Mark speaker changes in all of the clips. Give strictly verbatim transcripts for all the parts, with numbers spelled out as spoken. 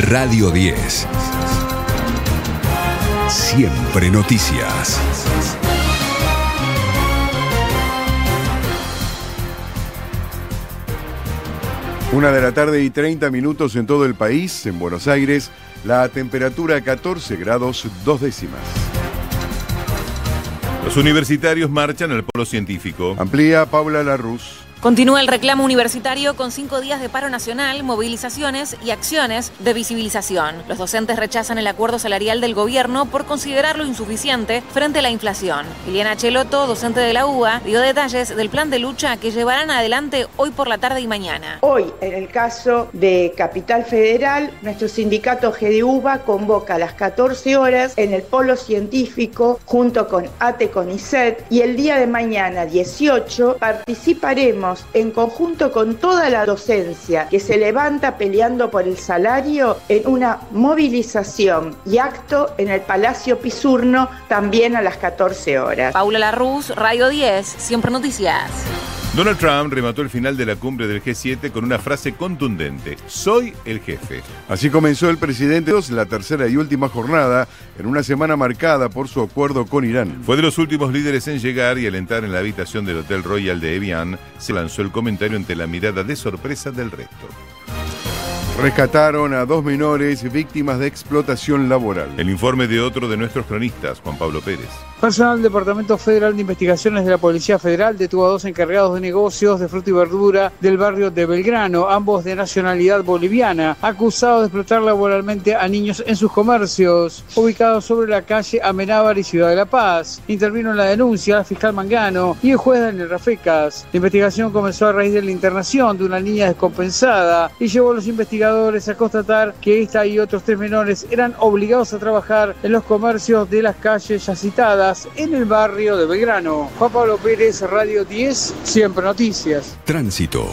Speaker 1: Radio diez. Siempre noticias.
Speaker 2: Una de la tarde y treinta minutos en todo el país. En Buenos Aires, la temperatura catorce grados dos décimas.
Speaker 3: Los universitarios marchan al polo científico.
Speaker 2: Amplía Paula Larruz.
Speaker 4: Continúa el reclamo universitario con cinco días de paro nacional, movilizaciones y acciones de visibilización. Los docentes rechazan el acuerdo salarial del gobierno por considerarlo insuficiente frente a la inflación. Liliana Chelotto, docente de la U B A, dio detalles del plan de lucha que llevarán adelante hoy por la tarde y mañana.
Speaker 5: Hoy, en el caso de Capital Federal, nuestro sindicato G D U B A convoca a las catorce horas en el Polo Científico junto con A T E CONICET, y el día de mañana, dieciocho, participaremos en conjunto con toda la docencia que se levanta peleando por el salario en una movilización y acto en el Palacio Pisurno también a las catorce horas.
Speaker 4: Paula Larruz, Radio diez, Siempre Noticias.
Speaker 3: Donald Trump remató el final de la cumbre del G siete con una frase contundente: soy el jefe.
Speaker 2: Así comenzó el presidente la tercera y última jornada en una semana marcada por su acuerdo con Irán.
Speaker 3: Fue de los últimos líderes en llegar, y al entrar en la habitación del Hotel Royal de Evian se lanzó el comentario ante la mirada de sorpresa del resto.
Speaker 2: Rescataron a dos menores víctimas de explotación laboral.
Speaker 3: El informe de otro de nuestros cronistas, Juan Pablo Pérez.
Speaker 6: Personal del Departamento Federal de Investigaciones de la Policía Federal detuvo a dos encargados de negocios de fruta y verdura del barrio de Belgrano, ambos de nacionalidad boliviana, acusados de explotar laboralmente a niños en sus comercios, ubicados sobre la calle Amenábar y Ciudad de la Paz. Intervino en la denuncia el fiscal Mangano y el juez Daniel Rafecas. La investigación comenzó a raíz de la internación de una niña descompensada y llevó a los investigadores a constatar que esta y otros tres menores eran obligados a trabajar en los comercios de las calles ya citadas en el barrio de Belgrano. Juan Pablo Pérez, Radio diez, Siempre Noticias.
Speaker 1: Tránsito.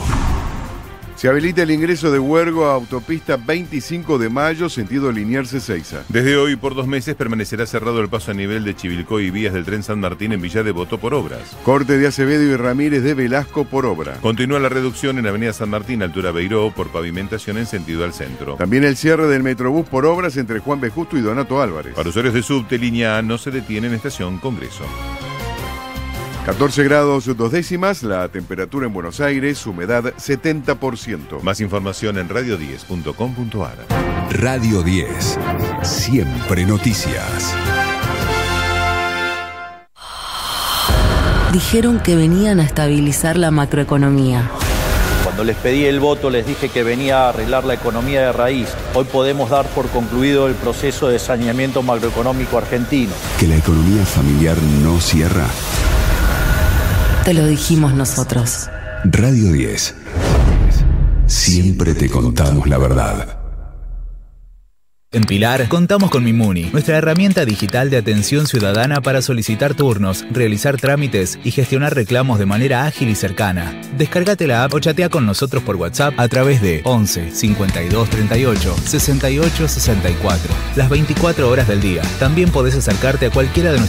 Speaker 2: Se habilita el ingreso de Huergo a autopista veinticinco de mayo, sentido Liniers Ezeiza.
Speaker 3: Desde hoy, por dos meses, permanecerá cerrado el paso a nivel de Chivilcoy y vías del tren San Martín en Villa Devoto por obras.
Speaker 2: Corte de Acevedo y Ramírez de Velasco por obra.
Speaker 3: Continúa la reducción en Avenida San Martín, altura Beiró, por pavimentación en sentido al centro.
Speaker 2: También el cierre del Metrobús por obras entre Juan B. Justo y Donato Álvarez.
Speaker 3: Para usuarios de subte, línea A no se detiene en estación Congreso.
Speaker 2: catorce grados dos décimas, la temperatura en Buenos Aires, humedad setenta por ciento.
Speaker 3: Más información en radio diez punto com punto a r.
Speaker 1: Radio diez, Siempre Noticias.
Speaker 7: Dijeron que venían a estabilizar la macroeconomía.
Speaker 8: Cuando les pedí el voto les dije que venía a arreglar la economía de raíz. Hoy podemos dar por concluido el proceso de saneamiento macroeconómico argentino.
Speaker 1: Que la economía familiar no cierra.
Speaker 7: Te lo dijimos nosotros.
Speaker 1: Radio diez. Siempre te contamos la verdad.
Speaker 9: En Pilar, contamos con Mimuni, nuestra herramienta digital de atención ciudadana para solicitar turnos, realizar trámites y gestionar reclamos de manera ágil y cercana. Descárgate la app o chatea con nosotros por WhatsApp a través de once cincuenta y dos treinta y ocho sesenta y ocho sesenta y cuatro. Las veinticuatro horas del día. También podés acercarte a cualquiera de nuestros